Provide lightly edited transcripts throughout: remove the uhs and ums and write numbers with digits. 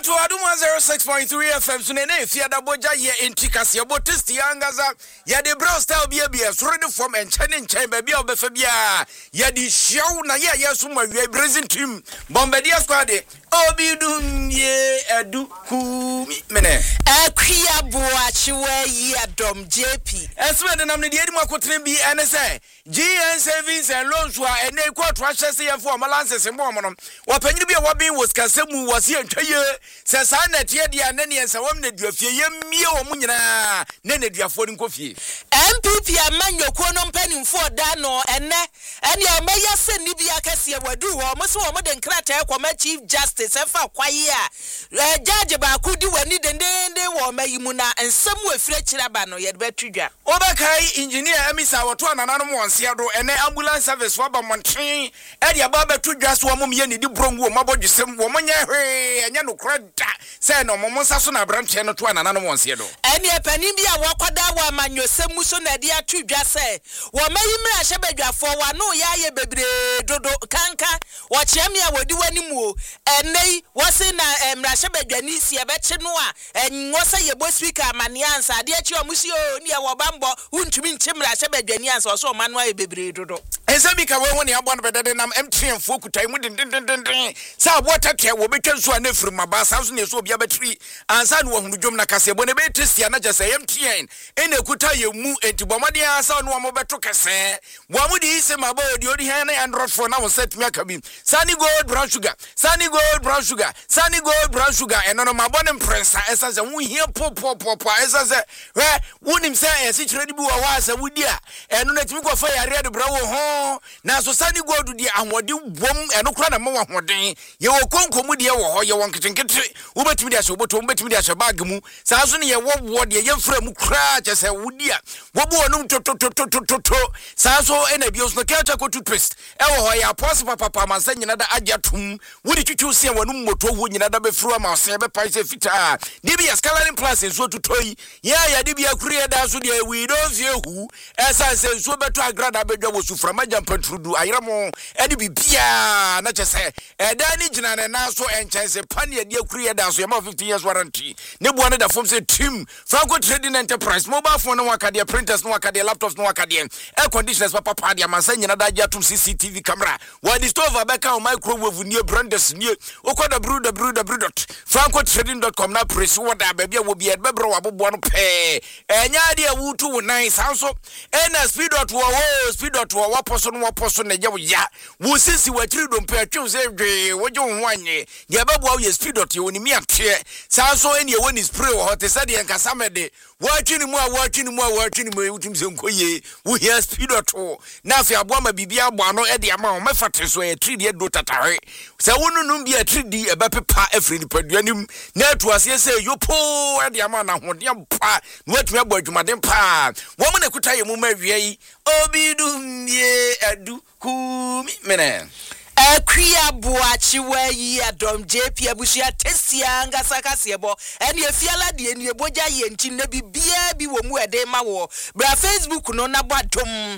to Adum 106.3 FM so nene fia da boja ye intikasi abo testi angaza ya de bro style bia ready from enchane baby obefa bia ya di show na ye yeso ma we Brazil team Bombardier squad obi dum ye edu ku mene akwia boachi we Adom JP esme de nam ne de edi makotre bi ene say GN savings and loans wa ene ko to ahye ye for malances mo mo no wapanyiri bia wo bin was kasemu was ye ntwaye se sa na tie dia ne ne nsa wom na duafie ye mie wo mu nyina ne na duafo ni nkofie MPP amanyoko no mpanimfo da no ene amaya se ni bia kase wadu wo mo so wo de nkrata ekoma Chief Justice efa kwaye a judge ba kudi wani dendende wo mayimu na ensem we fire kiraba no ye de betudwa obakai engineer Emisa woto anananom wonse do ene ambulance service wa ba montren e dia ba betudwa so wo mo ye ni di brongu wo mabodwesem wo monye hwe enya no kreda se no mo nsa so na branche no to anananom wonse do ene panim bia wokoda wa amanyosem so na dia tudwa se wo mayimra hyebadwafo wa no ya ye bebre dodo kanka wo chiamia wodi wani mu enei wose na mra hyebadwani si ebeche no a enwosa ye bo speaker amane ansa de achi omusi o ne wo bambo untumi nchimra hyebadwani ansa so manu aye bebre dodo ensabi ka we woni abo no bedede nam M3 kutai mu den sa abo tatia wo betwa so na firi mabasa so ne so obia betri ansa no wahunu dwom na kase bo ne be testia na jase M3 ene kuta ye mu entibomade ansa no mo beto kase wo mu di ise mabo odi he na Android phone na wo set me akabi Sunny Gold brown sugar Sunny Gold brown sugar Sunny Gold brown sugar eno no mabo ne prensa esa se wo hie pop esa se we wonim se esi kire di bi wo wa asa wudi a eno na timi ko fa yare de bra wo ho na so Sunny Gold di ahode bom eno kura na mo wa hoden ye wo konkomu de wo ho ye won ketenkete wo betimi de aso boto betimi de aso bag mu sa so ne ye wo de ye fra mu kura che se wudi a wo bo onum to sa so ena bi oso kelcha ko toothpaste e wo ho ya pos papa mansa nyina da agyatum wudi twitwu se wanum moto wo nyina da be fru ma se be paise fita di bi escalating plus so tutoi ya di bi akure da so de we don't see who esa se so beto agrada bedwa wo sufra majam patrudu ayramo e di bia na che se e da ni gyina ne na so enchense pane di akure da so ya 15 years warranty ne buane da form say team Franco Trading Enterprise mobile phone no wakade printers no wakade laptops no wakade air conditioners papa dia mansa nyina da agyatum CCTV camera wa di stove abeka microwave nie branders nie okoda www.francotrading.com na press woda ba bia wo bia bebro wa bobo no pe enya dia wutu wo nice also ena speed.wo wa poso no ne je wo ya wo sisi wa tiri do pe atwe se dwe wo je ho anye ye bebo wo ye speed.wo ni mi atwe sanso eni wo ni spray wo hote se de nkasa mede watchini mu wutum se nkoye wo hia speed.wo na afi abo ma bibia abo ano e de ama wo mefate so e 3D do tatare se wonunum bia 3D e bepepa afri ni paduanim na atuase se yopo e de ama na hodem pa no atumi abo adwumaden pa wo mo na kuta ye mu ma wiai obidum ye adu ku mene akwia boachi we Adom JP abusia tesia ngasa kasebo ene efiala de ene eboja ye nti na bibia bi wo mu ede ma wo bra Facebook no na bodom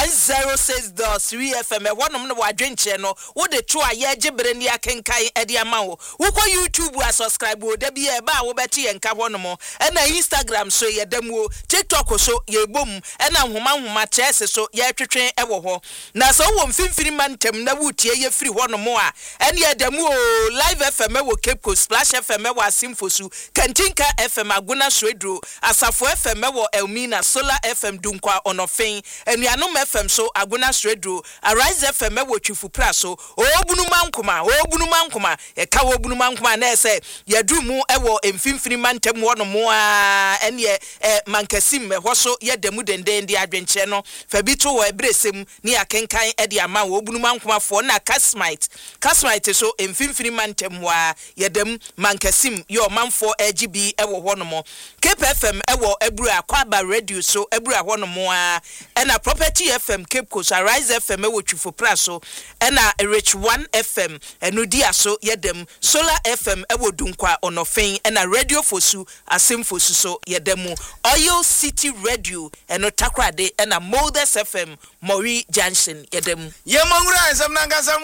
106.3 FM wonom no wadwenche no wo de to aye gibre ni akenkan ede ama wo wo ko YouTube a subscribe wo da bia ba wo beti ye nka wonom ena Instagram so ye damu TikTok so ye bom ena homa chese so ye twetwen e wo ho na so wo mfimfini mantem na wutie ye free hono mo a ene adamu o Live FM wo Cape Coast Splash FM wo Asimfosu Kantinka FM Aguna Swedro Asafo FM wo Elmina Solar FM Dunkwa Onofen Enuanom FM so Aguna Swedro Arise FM wo Twifupra so obunu mankoma e ka wo bunu mankoma na ese yadu mu e wo emfimfini mantem hono mo a ene mankasim me hoso yedamu denden de adwenche no fa bi to wo ebresem ni akenkan e de ama wo bunu mankoma fo na Casmite so emfimfini mantem wa yedem mankasim yo manfo AGB ewo honomo Cape FM ewo ebru akwaba radio so ebru honomo a ena Property FM Cape Coast Arise FM ewo Twifopra so ena Rich 1 FM enudia so yedem Solar FM ewo Dunkwa Onofen ena Radio Fosu Asimfosu so yedemu Oil City Radio eno takrade ena Molders FM Mori Junction yedem ye mongura ensam nangasa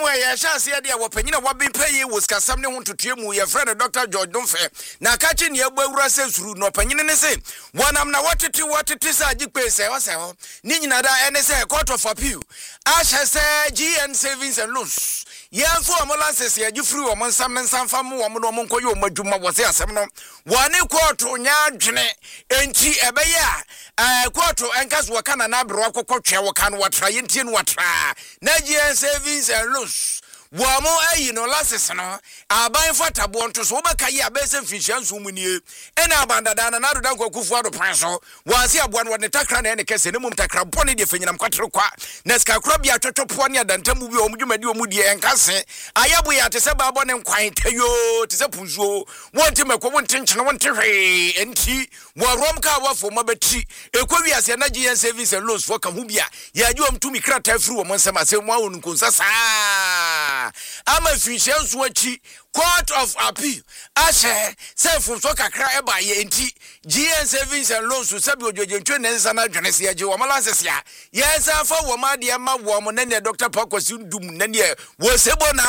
Samuel ya chance ya dia wopanyina wabimpa was kasam ne ho totue mu ye friend Dr. George Domfe na ka chi ne agbawura sesuru no panyine ne se wonam na watete sa agikpe se o se ho ni nyina da ene se court of appeal ashe se GN savings and loans yɛmfo amolances yɛgifiri wɔ nsam ne nsamfa mu wɔ mo no monkoyɛ o madwuma wɔ se asɛm no wɔne court nya adwene enti ɛbɛyɛ a court enkas wɔ kana na abro akɔkɔtwɛ wɔ kan watra yɛntie no watra na GN savings and loans Wamo ayi no lases no aban fata bo nto so wobɛka yi abɛsɛ mfihia nso mu nie ɛna abandada na nado dan kwakufu ado pan so wansi aboa no ne takra na ɛne kɛse ne mum takra bɔne de fanyinam kwatere kwa na ska kra bia twetwopo ne adantam bi o mudwumadi o mudie ɛnkase ayabo ya te sɛ baabɔ ne nkwan tayo te sɛ punzuo wonte makɔ wonte nkyene wonte hwee enti wɔrom ka wafo mabɛti ekɔwi ase na GN service and loans for ka hu bia ya gye om tumi krata afiri wo nsɛm asɛm mu awon nkonsa saa ama fihyɛnso achi Court of Appeal ashe self so kakra eba ye enti GN savings and loans so sabi ojojenchwe nensa na dwene se age wo malanses ya yensa fa wo ma de ma wo mo ne Dr. Pakwasi ndum ne ne wo sebo na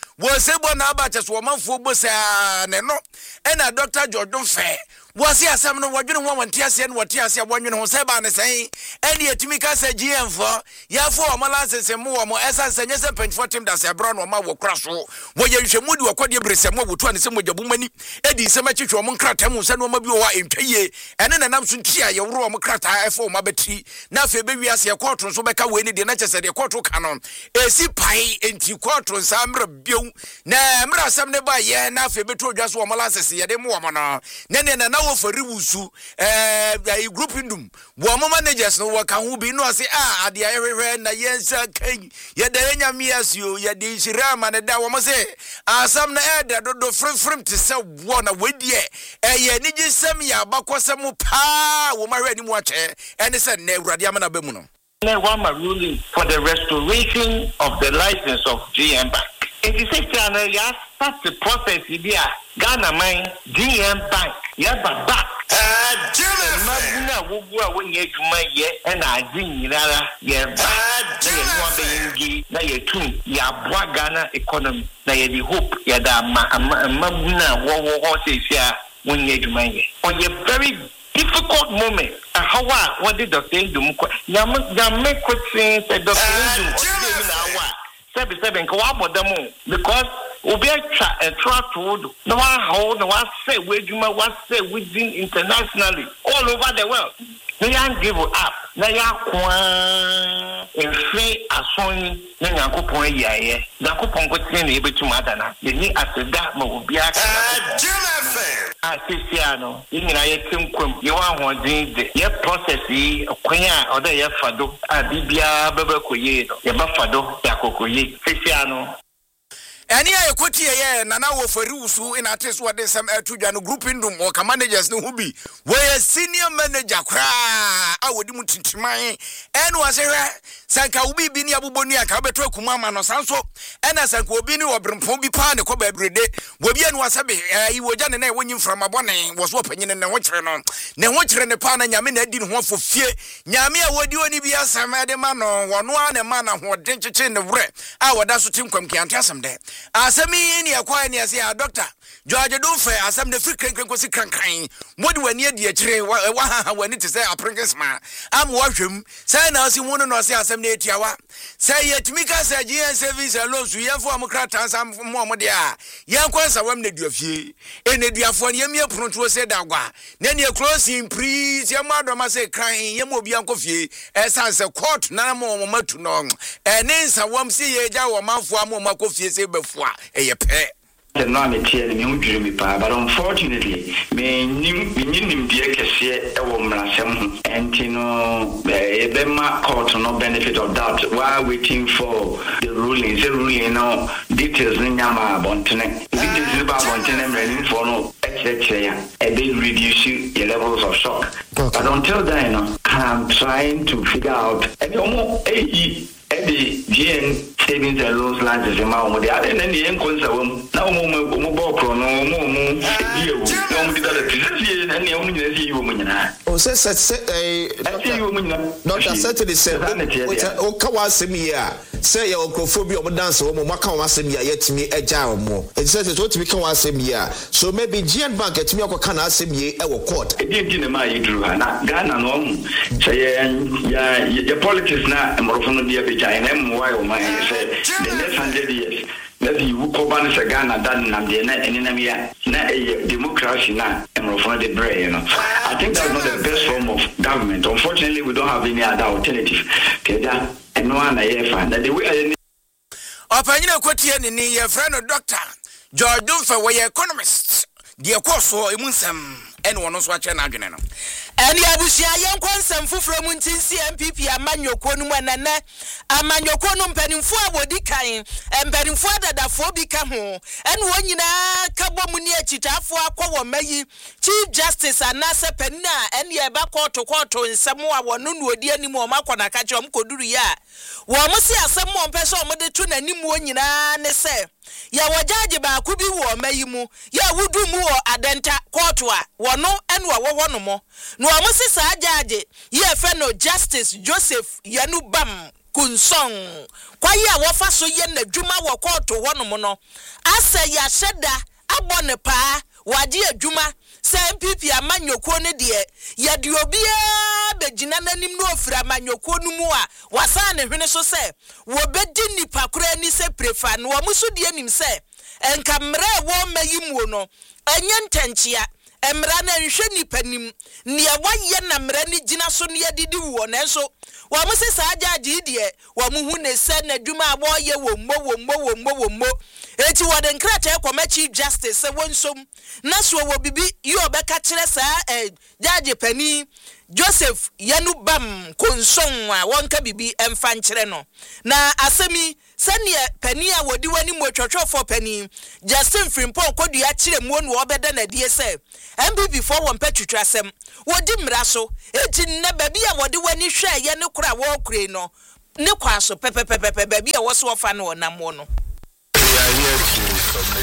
aba cheso wo manfo bosa ne no ena Dr. George Domfe wasi asem no wadwene ho wanti ase ne wati ase abonwene ho se ba ne sen ene yetimi ka se GN fo ya fo wo malanses mo wo mo esa se nyese penfo tim da se bra no ma wo kra so wo ye hwemudi wo de bresemo wotu ane se mogabumani edi se matwetwe mo nkrata mu se no ma bi wo entwaye ene nanam so ntia ye woro mo krata efo mo betri na fe be wiase court so beka we ni de na chese de court kanon esi pai enti court nsa mra biu na mra sam ne ba ye na fe betu odwa so mo lansese ye de mo mo no ne na wo fari wusu group ndum wo mo managers no wo ka ho bi no ase ade ayehwe na yensa kan ye de nyame asio ye de shirama ne da wo mo se asam na ede do frem te se wo na wedie eye ni gisem ya bakosem pa wo mahwe ni mu ache ene se na awurade amana ba mu no One ruling for the restoration of the license of GN Bank. It is a channel, yes, that's the process here. Ghana mine, GN Bank, yeah, but back. When you and I didn't na ye tun ya bwa Ghana economy na ye di hope ya da mabuna wo say sia when ye jumaye on a very difficult moment how what did the thing do ya make question say the thing do na 7 kwa bodamo because obi try to no one say we juma what say within internationally all over the world. They can't give up. They are free asoni. They are going to be here. They are going to be able to madana. They need as a that will be a Cristiano. You know, I think you want one thing. Your process is Quenya or the Fado. Bibia Baba Koye. Your Fado Yakoye. Cristiano. Eni ayekoti ye na na wo fari usu in ates what dem atudwa no group ndum o ka managers no hubi we senior manager kra awodi mu tintiman enu asehwe sanka ubi bi ni aboboni aka beto akuma ma no sanso ena sanka obi ni obrempo bi pa ne ko ba brede wo bi enu asabe iwoja ne na wonyi from abone wo so panyine ne ho kire no ne ho kire ne pa na nyame na adi ne ho fofie nyame a wodi oni bi asama de ma no wono a ne ma na ho den kyeche ne wure a woda so tinkwam kiante asam de asemi ni akwa ni ase a doctor George Domfe asem de free krenkosi krankan modi wani adi akire wa wani te say aprinkes ma am wahwem say na osi wonu no ase asem na etiawa say yetmika say GN service alone so yefo amkrata asam mo de a yenkwansa wam na duafie eneduafo ne yemie pronto say dagwa na ne closing please yemadoma say kran yemobi ankofie esanse court na mo matu no enensa wam say yeja wo manfo am makofie say befua eyepe the non-material me but unfortunately me nim die kese e wo mrasem enti no ebema court no benefit of that while waiting for the ruling no details ni nyama bontene details ba bontene mrani for no ya e be reduce the levels of shock but until then I'm trying to figure out the GN savings and loans lands in my own. The other than the end, now, ne unu nyina si yiwo munyina o se Dr. Certainly said o ka wa asem yi a say your okrofo bi o mo dance wo mo maka wa asem yi a yetimi eja wo mo it says it timi ka wa asem yi a so maybe GN Bank etimi akoka na asem yi e wo court e na ma yidru ha na Ghana no say ya politics na morofo no dia be jai na mo wa o man say the next 100 years that you coban say Ghana dan na de na enenam ya na democracy na morofo de bre you know. I think that's not the best form of government. Unfortunately, we don't have any other alternative. Keda no one na the way Opanyina kwatie ni ye friend Dr. George Dumfe we economist. The course for emunsam ene wono so ache na adwene no. Eni abusia yen konsam fufuro mu ntinsi MPP amanyoko no mu anana amanyoko no mpanimfo abodi kan mpanimfo adadafo bi ka ho ene wonyina ka bom ni achitafo akwo mayi Chief Justice anase penina ene e ba koto nsem a wono no odi anim o makona ka che o mkoduru ya wo mo si asem mo mpese o mo de tu nanim wonyina ne se ya wajaje ba ku bi wo mayi mu ya wudu mu o adenta koto a wono ene wo no mo no amusi sa jaje ye fe no Justice Joseph Yanubam Kunsong kwa ye wofa so ye na dwuma wo koto hono no asa ya sheda abone pa waje adwuma se MPP amanyoko ne de ye de obia begina nanim no ofira amanyoko no mu a wasa ne hwene so se wo bedi nipa kura ni se prefa no amusu de anim se enkamre wo mayimu no enye ntanchia emra na nhwe nipanim ne waye na mra ni gina so ne yedidi wo nanso wa mo se sa ajaji de wa mo hu ne se na dwuma aboye wo mmo eti wo de nkrata ekoma Chief Justice se wonsom na so wo bibi yo beka kire sa jaji pani Joseph Yanubam Kunsong a wonka bibi emfa nkire no na asemi sane pani a wodi wani mo twotwofo pani Justin Frimpong kodua kire mu no obeda na die se MPP for won petwitwasem wodi mra so eti na babi a wodi wani hwe ye ne kura wo kure no ne kwa so pepepepe babi a wo so ofa no na mo no. We are here to submit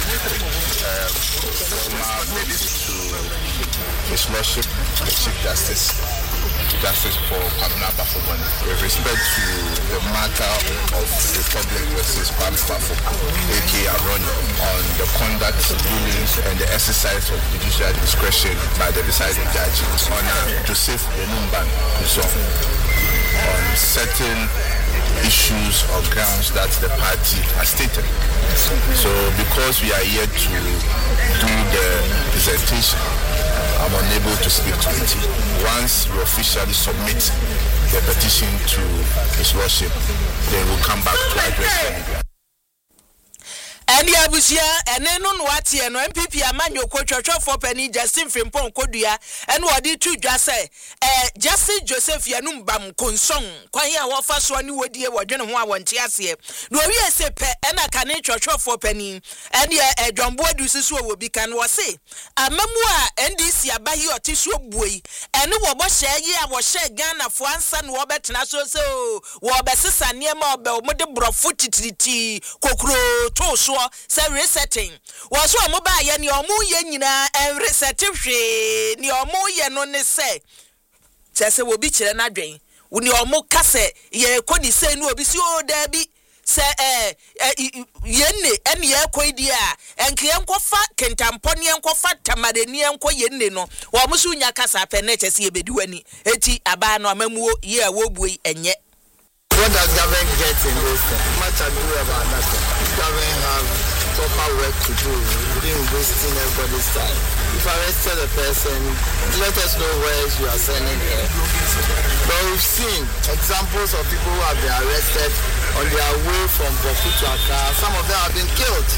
His Lordship, the Chief Justice for Kwabena Bafo-Boni, with respect to the matter of Republic versus Kwabena Bafo-Boni, aka Aroni, on the conduct, rulings, and the exercise of judicial discretion by the deciding judge on Joseph Yanubam Kunsong on certain issues or grounds that the party has stated. So because we are here to do the presentation, I'm unable to speak to it. Once we officially submit the petition to His Lordship, then we'll come back to address the media. Eni abusia ene no watie no MPP amanyoko twotwofo pani Justin Frimpong kodua ene wodi tu dwa se Justice Joseph Yanubam Kunsong kwan ya wofa so ani wodie wodwene ho awonte ase no wie se pe ena kane twotwofo pani ene edwombo adu sisu obi kan wo se amamu a NDC abayi otiso buoi ene wo bo hye a wo hye Ghana fo ansa no obetena so se wo besesa niema obe omode brofo titiriti kokro to so say resetting was so mo ba ye ni omu ye nyina reset hwe ni omu ye no ne se se wo bi kire na dwen wo ni omu kase ye kodi se no obi si o da bi se ye ne ene ye koidi a enke enkofa kentamponi enkofa tamadeni enko ye ne no wo mo so nya kasa pe na chese ye bedi wani eti aba no amamuo ye a wo buoi enye. What does government get in this thing? Much ado about nothing. Government have proper work to do. We didn't wasting everybody's time. If I arrested a person, let us know where you are sending her. But we've seen examples of people who have been arrested on their way from Boku to Accra. Some of them have been killed.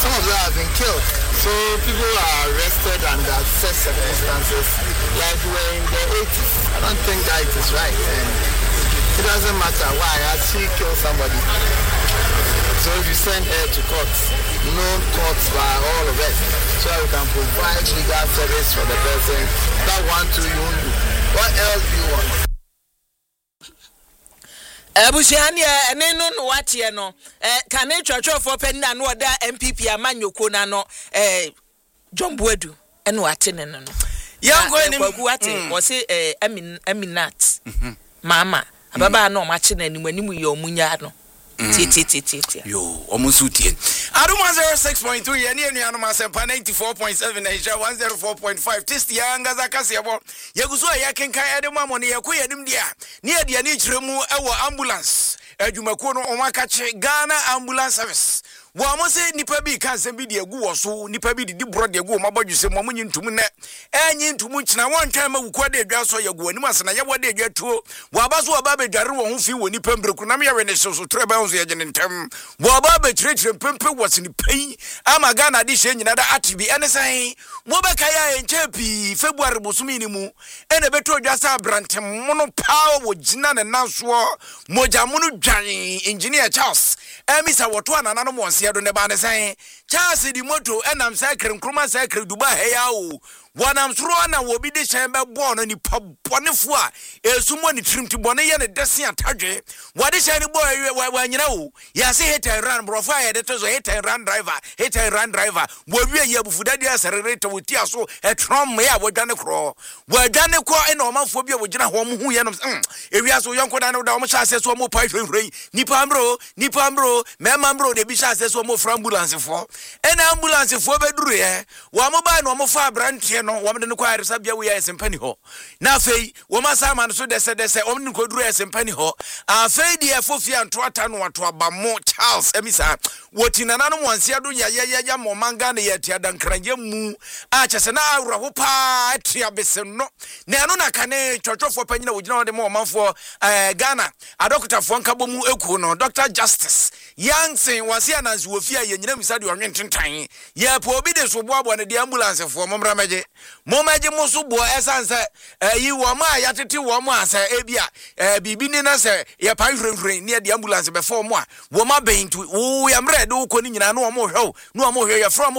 So people are arrested under such circumstances like we're in the 80s. I don't think that it is right. And it doesn't matter why. She killed somebody. So if you send her to court, no courts by all of it, so you can provide legal service for the person that want to you. What else do you want? Abusiani ene no watie no kan twotwofo pen na no oda MPP amanyoko na no John Boadu ene wate ne no Young going in Kwaku was Eminat. Mama, Ababa no matching and when you your munyano. Yo, almost routine. Aduma 06.3 and Yanuma 94.7 Asia 104.5. Test young as a Cassiabo. Yaguzo Yakin Kayadama Moni Yakuya Dimdia. Near the Anitremu, our ambulance. Ejumakono Omakache Ghana ambulance service. Wamose nipa bi kan se bi de agu wo so nipa bi di bro de agu mabaju se momunyi ntumu ne enyi ntumu china won twan ma wukwa de adwa so yagu ani masana ye wode adwa tuo wabaso waba be dware wo ho fi wo nipa mbreku na me yawe ne so trebe ho so ye gene ntem waba be kirekire pempe wose ni pai ama Ghana di hye nyina da atibi ene san mo be kaya enche pi February bosumi ni mu ene beto adwa sa brantem mono pawo wo gina ne nanso moja munu dwan engineer Charles emisa woto anana mo do ne ba ne san Charles di moto enam cycle nkruma cycle Dubai heya o wanam soro na wo bi de hyen be bo no ni pabonefo a esumo ni trim ti bone ye ne dese atadwe wade hyen ni boy wanyina o ya se hit and run bro fa ye de to so hit and run driver wo wie ye bufudade aserereta wo ti aso etrom me a wodwane kro wadwane ko ena omafo bi a wogina ho mo hu ye no ewi aso yonko da ne da o mo sha se so mo pai hwenhwen nipa mbro mema mbro de bi sha se so mo fra ambulance fo ena ambulance fo be duru ye wo mo ba no mo fa brantie no wo mede no kwa aresa bia wo ya esempani ho na fei wo masama no so dese wo mede ko duru esempani ho afei de efofia nto ata no wato abamo Charles emisa wotinana no wansia do ya mo manga ne ya tia dankranye mu a chese na awra ho pa tia bese no na no na kane twotwofo panyina wo gina wo de mo manfo Ghana adokotafo nkabo mu eku no Dr. Justice Youngson wasi anansi wo fia ye nyina misa de onwententan ye po obi de so boabo ne de ambulance fo momra meje musu bo esanse yi wo ma ya tete wo mo asa ebia bibi ni na se ye pan hwehwe ne de ambulance be fo mo a wo ma bentu wo ya mre de wo ko ni nyina no mo hwe no mo hwe ye from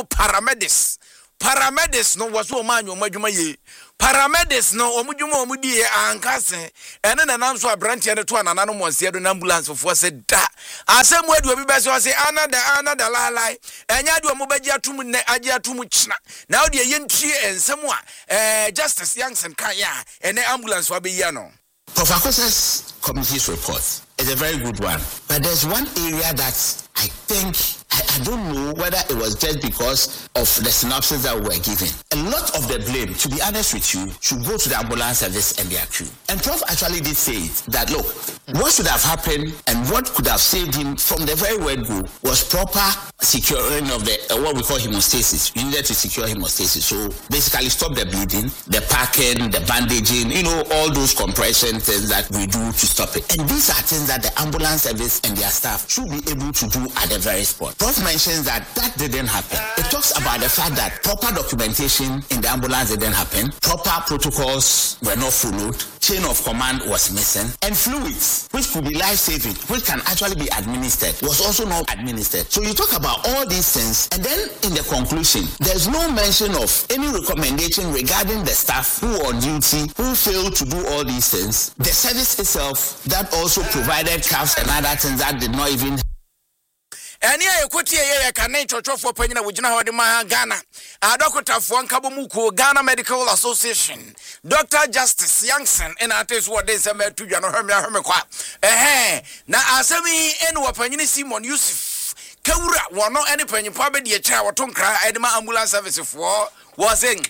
paramedics no was wo ma anyo madwuma ye paramedics no omudwuma omudi ye ankase ene na nanso abrantie ne to anana no monse do na ambulance fo se da asemu adu obi be se anada lalai enya de omobaji atum ne agi atum china na odi ye ntie ensemu a Justice Youngson kan ya ene ambulance wa be ya no Prof. Akosa's committee's report is a very good one, but there's one area that I think I don't know whether it was just because of the synopsis that we were given. A lot of the blame, to be honest with you, should go to the ambulance service and their crew. And Prof actually did say it, that look, what should have happened and what could have saved him from the very word go was proper securing of the what we call hemostasis. You needed to secure hemostasis. So basically stop the bleeding, the packing, the bandaging, all those compression things that we do to stop it. And these are things that the ambulance service and their staff should be able to do at the very spot. Prof mentions that didn't happen. It talks about the fact that proper documentation in the ambulance didn't happen, proper protocols were not followed, chain of command was missing, and fluids, which could be life-saving, which can actually be administered, was also not administered. So you talk about all these things, and then in the conclusion, there's no mention of any recommendation regarding the staff who were on duty, who failed to do all these things. The service itself that also provided caps and other things that did not even. Eni ayekoti ye kanai chochofo panyina wugina hode ma Ghana adokotafo nkabo muko Ghana Medical Association Dr. Justice Youngson ena atesu wode se metudwa no hweme kwa na asemi eni wapanyini Simon Yusuf Kawura wono eni panyimpa be de kira wotonkra edema ambulance service for wasing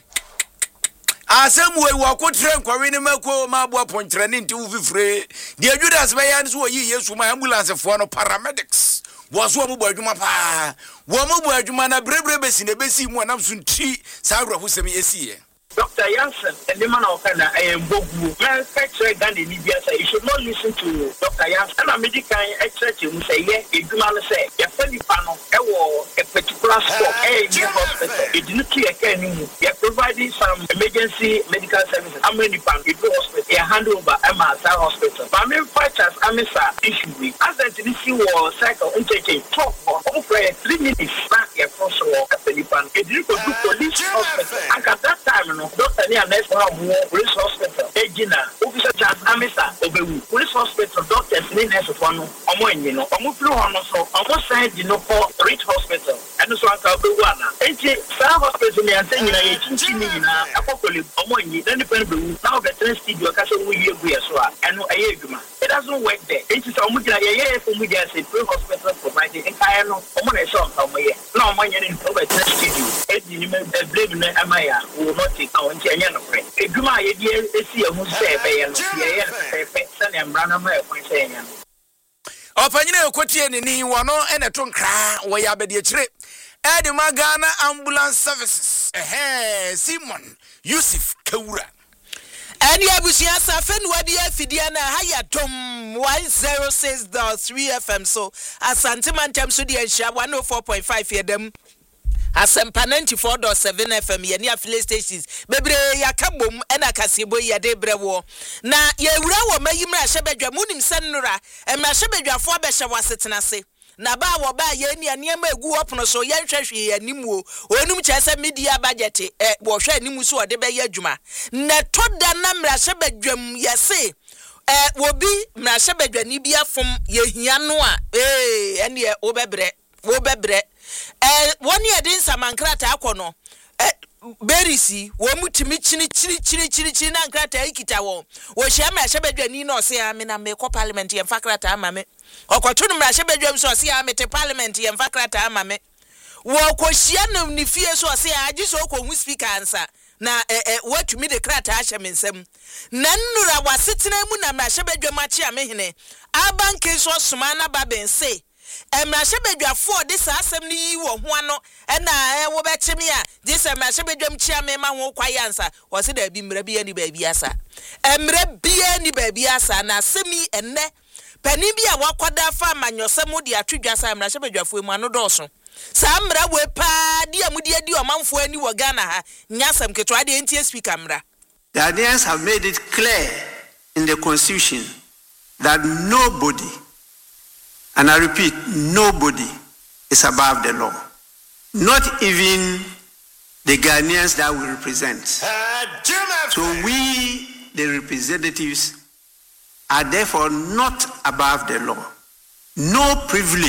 asemu we wakotre nkwawe ne mako mabo apontre ne nti ufifre de Judas be yan so yi Yesu ma ambulance for no paramedics was wo mo adwuma pa wo mo adwuma na brebre besi ne besi mu anam so nti sa awra husem yesi Dr. Youngson, and the man of Ghana, I am Bogu. Manufacturer Gandhi Libya say you should not listen to Dr. Youngson. And I'm medical church, you say, yeah, a human say, a funny panel, a particular spot, a new hospital, a nuclear care, you're providing some emergency medical services. How many pounds? A hospital, a handover, MSI hospital. But manufacturers, issue with. As the DC war cycle, interchange, talk for 3 minutes, back here, across the wall, at the Lipan. A do police hospital. And at that time, Dr. Nia Police Hospital, Egina, Officer Charles Amisa, Obewu, Police Hospital, Doctors, Nines of one, Omo, Omo flew on also, almost said, Rich Hospital, and so on, ana enti saa hospital ni anse nyina ye chinchi ni nyina akokole omonyi na nipa be wu na obetre studio ka se wo yie gu ye so a eno eye adwuma it doesn't work there enti so omo gina ye for mu dia say pre hospital providing entire no omo na show ka omo ye na omo nya ni obetre studio edi ni me blame na amaya wo not take on enti anya no pre adwuma ye die esi ehu se be ye no ye ye se na mbra na ma e kon se nya Opanyine ekotie ni wono ene to nkra wo ya bede kire Edi Magana Ambulance Services Simon Yusuf Kawura Eni abusia safen wadi afidia na haya tom 106.3 FM so asante mantem so de anhia 104.5 yedem Asempa 94.7 FM ye ni affiliate stations bebre yakabom ena kasebo ye de brewo na ye wura wo mayimra hyebedwa munim sennura emra hyebedwafo abehye wasetenase na ba wo ba ye ni anema egu opono so ye nhwehwe animu onum kyese media budget wo hwe animu so de be ye adwuma na toda na mra hyebedwam yese wo bi mra hyebedwa ni bi afom ye hia no a ene wo bebre woni edin samankrata akono berisi wo mutimi chiri na nkrata ikita wo hia mra hyebedwani na ose ya me na me ko parliament ye mfakrata amame okoto mra hyebedwam so ose ya me te parliament ye mfakrata amame wo ko hia na ni fie so ose ya agi so ko hu speaker ansa na watumi de krata ahye mensam na nnura wasetena mu na mra hyebedwam achi amehene abanke so soma na babense Emra hyebedwafo de saa asem ni yi wo ho ano na wo betimi a de se emra hyebedwam chia me ma ho kwaye ansa wo se da bi mra bi ani ba bi asa emra bi ani ba bi asa na asemi enne pani bi a wakwada fa amanyosem de atwedwa sa emra hyebedwafo mu ano dɔso saa mra we pa de amudi adi omanfo ani wo Ghana ha nyasem ketwa de ntie speaker mra. The Ghanaians have made it clear in the constitution that nobody, and I repeat, nobody is above the law. Not even the Ghanaians that we represent. So we, the representatives, are therefore not above the law. No privilege